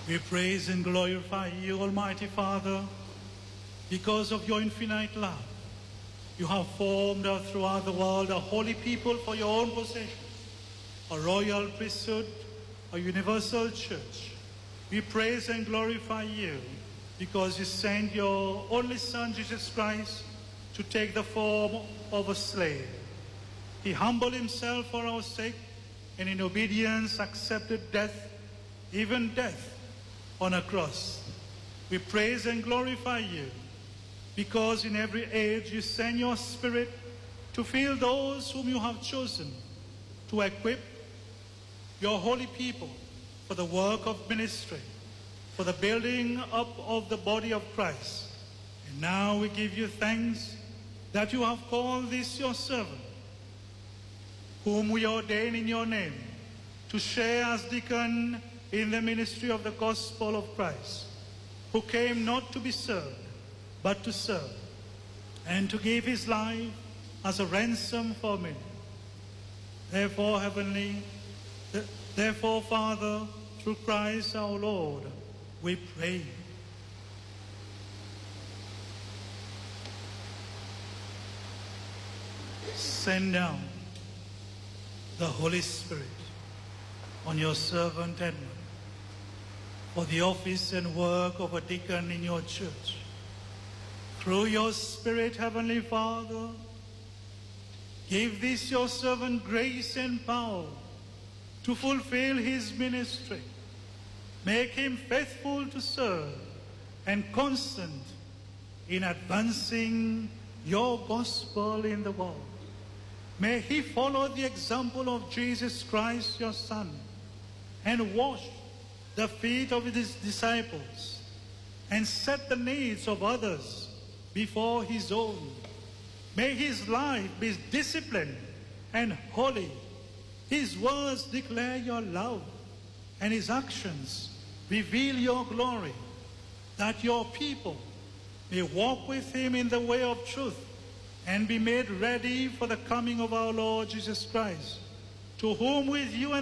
We praise and glorify you, Almighty Father, because of your infinite love. You have formed throughout the world a holy people for your own possession, a royal priesthood, a universal church. We praise and glorify you because you sent your only Son, Jesus Christ, to take the form of a slave. He humbled himself for our sake and in obedience accepted death, even death on a cross. We praise and glorify you because in every age you send your Spirit to fill those whom you have chosen, to equip your holy people for the work of ministry, for the building up of the body of Christ. And now we give you thanks that you have called this your servant, whom we ordain in your name, to share as deacon in the ministry of the gospel of Christ, who came not to be served, but to serve, and to give his life as a ransom for many. Therefore, Father, through Christ our Lord, we pray. Send down the Holy Spirit on your servant Edmund for the office and work of a deacon in your church. Through your Spirit, Heavenly Father, give this your servant grace and power to fulfill his ministry. Make him faithful to serve and constant in advancing your gospel in the world. May he follow the example of Jesus Christ, your Son, and wash the feet of his disciples and set the needs of others before his own. May his life be disciplined and holy. His words declare your love, and his actions reveal your glory, that your people may walk with him in the way of truth and be made ready for the coming of our Lord Jesus Christ, to whom with you and